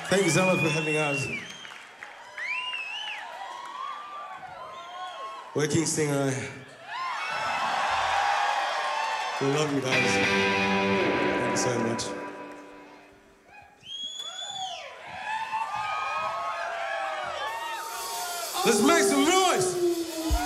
Thank you so much for having us. Working singer. We love you guys. Thank you so much. Let's make some noise!